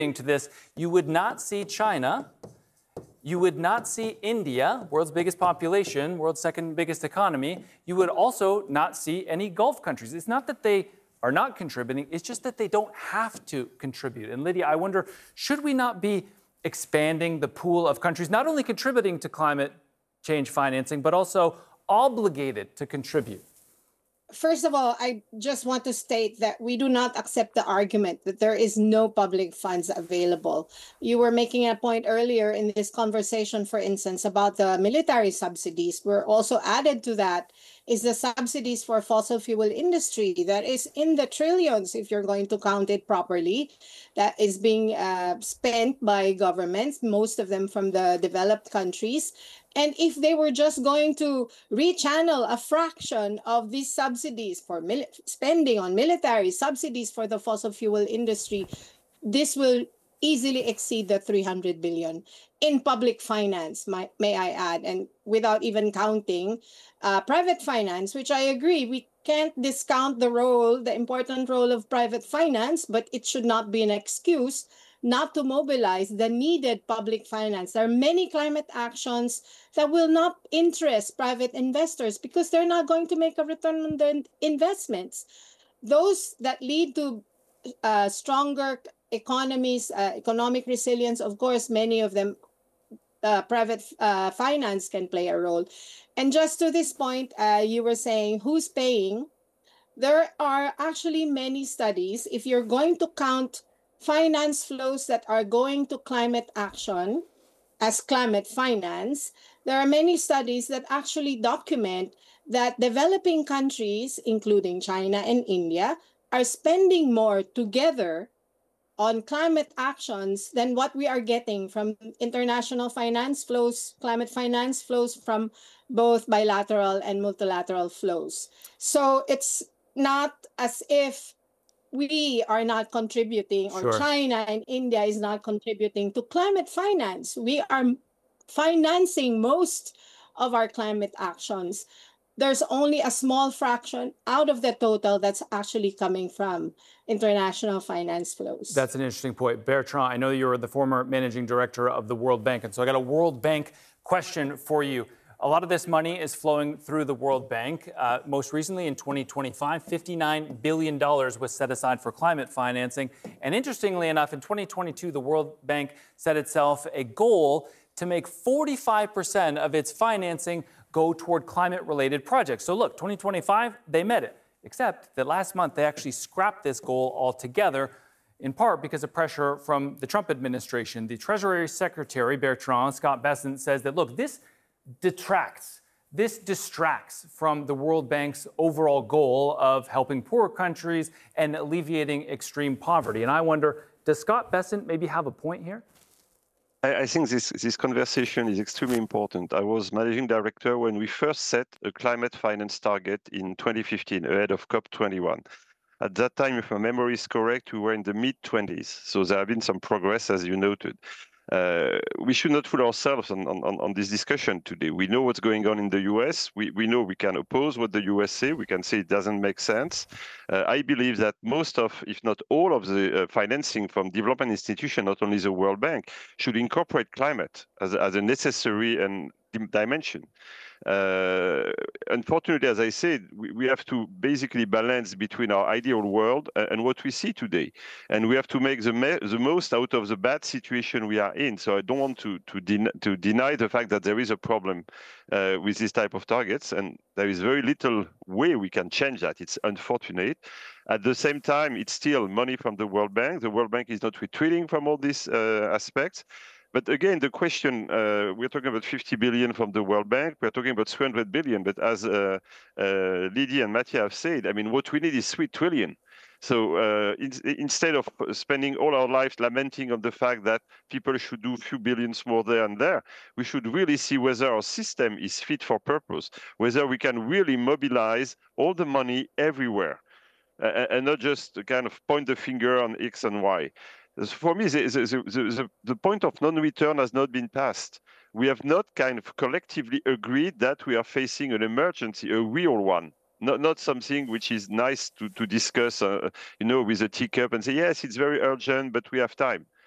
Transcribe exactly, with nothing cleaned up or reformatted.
to this, you would not see China, you would not see India, world's biggest population, world's second biggest economy. You would also not see any Gulf countries. It's not that they are not contributing, it's just that they don't have to contribute. And Lydia, I wonder, should we not be expanding the pool of countries not only contributing to climate change financing, but also obligated to contribute? First of all, I just want to state that we do not accept the argument that there is no public funds available. You were making a point earlier in this conversation, for instance, about the military subsidies. We're also added to that is the subsidies for fossil fuel industry that is in the trillions, if you're going to count it properly, that is being uh, spent by governments, most of them from the developed countries. And if they were just going to rechannel a fraction of these subsidies for mil- spending on military, subsidies for the fossil fuel industry, this will easily exceed the three hundred billion in public finance, may, may I add, and without even counting uh, private finance, which I agree, we can't discount the role, the important role of private finance, but it should not be an excuse not to mobilize the needed public finance. There are many climate actions that will not interest private investors because they're not going to make a return on their investments. Those that lead to uh, stronger economies, uh, economic resilience, of course, many of them, uh, private uh, finance can play a role. And just to this point, uh, you were saying who's paying? There are actually many studies. If you're going to count finance flows that are going to climate action as climate finance, there are many studies that actually document that developing countries, including China and India, are spending more together on climate actions than what we are getting from international finance flows, climate finance flows from both bilateral and multilateral flows. So it's not as if we are not contributing, or Sure. China and India is not contributing to climate finance. We are financing most of our climate actions. There's only a small fraction out of the total that's actually coming from international finance flows. That's an interesting point. Bertrand, I know you're the former managing director of the World Bank, and so I got a World Bank question for you. A lot of this money is flowing through the World Bank. Uh, most recently, in twenty twenty-five, fifty-nine billion dollars was set aside for climate financing. And interestingly enough, in twenty twenty-two, the World Bank set itself a goal to make forty-five percent of its financing go toward climate-related projects. So look, twenty twenty-five, they met it, except that last month they actually scrapped this goal altogether, in part because of pressure from the Trump administration. The Treasury Secretary, Bertrand, Scott Bessent, says that, look, this detracts, this distracts from the World Bank's overall goal of helping poorer countries and alleviating extreme poverty. And I wonder, does Scott Bessent maybe have a point here? I, I think this, this conversation is extremely important. I was managing director when we first set a climate finance target in twenty fifteen, ahead of COP twenty-one. At that time, if my memory is correct, we were in the mid twenties. So there have been some progress, as you noted. Uh, we should not fool ourselves on, on, on this discussion today. We know what's going on in the U S. We, we know we can oppose what the U S say. We can say it doesn't make sense. Uh, I believe that most of, if not all of the uh, financing from development institutions, not only the World Bank, should incorporate climate as, as a necessary and dimension. Uh, unfortunately, as I said, we, we have to basically balance between our ideal world and, and what we see today. And we have to make the, me the most out of the bad situation we are in. So I don't want to, to, den to deny the fact that there is a problem uh, with this type of targets. And there is very little way we can change that. It's unfortunate. At the same time, it's still money from the World Bank. The World Bank is not retreating from all these uh, aspects. But again, the question, uh, we're talking about fifty billion from the World Bank, we're talking about three hundred billion, but as uh, uh, Lydia and Mattia have said, I mean, what we need is three trillion. So uh, in, instead of spending all our lives lamenting on the fact that people should do a few billions more there and there, we should really see whether our system is fit for purpose, whether we can really mobilize all the money everywhere, uh, and not just kind of point the finger on X and Y. For me, the, the, the, the point of non-return has not been passed. We have not kind of collectively agreed that we are facing an emergency, a real one, not, not something which is nice to, to discuss, uh, you know, with a teacup and say, yes, it's very urgent, but we have time.